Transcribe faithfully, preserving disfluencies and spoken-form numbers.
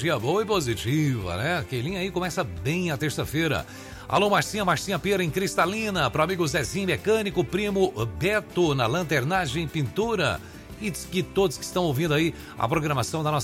energia boa e positiva, né? Keilinha aí começa bem a terça-feira. Alô, Marcinha, Marcinha Pera em Cristalina, pro amigo Zezinho Mecânico, primo Beto na lanternagem pintura. E que todos que estão ouvindo aí a programação da nossa